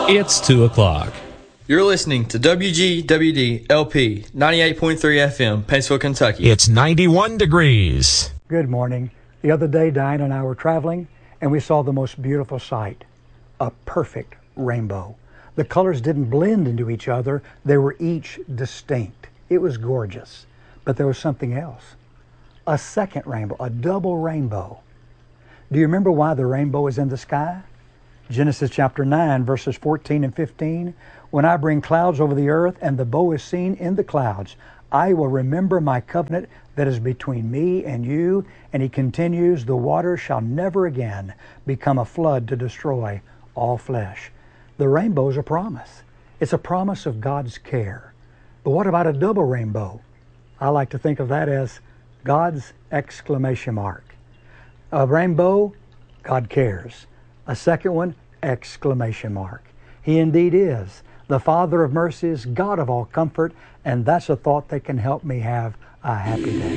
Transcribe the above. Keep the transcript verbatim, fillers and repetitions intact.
It's two o'clock. You're listening to W G W D L P ninety-eight point three F M, Paintsville, Kentucky. It's ninety-one degrees. Good morning. The other day, Diane and I were traveling, and we saw the most beautiful sight, a perfect rainbow. The colors didn't blend into each other. They were each distinct. It was gorgeous. But there was something else. A second rainbow, a double rainbow. Do you remember why the rainbow is in the sky? Genesis chapter nine, verses fourteen and fifteen. When I bring clouds over the earth and the bow is seen in the clouds, I will remember my covenant that is between me and you. And he continues, the water shall never again become a flood to destroy all flesh. The rainbow is a promise. It's a promise of God's care. But what about a double rainbow? I like to think of that as God's exclamation mark. A rainbow, God cares. A second one, exclamation mark. He indeed is the Father of mercies, God of all comfort, and that's a thought that can help me have a happy day.